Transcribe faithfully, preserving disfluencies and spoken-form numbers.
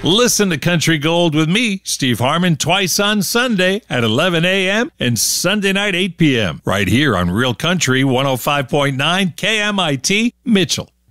Listen to Country Gold with me, Steve Harmon, twice on Sunday at eleven a.m. and Sunday night eight p.m. right here on Real Country one oh five point nine K M I T, Mitchell.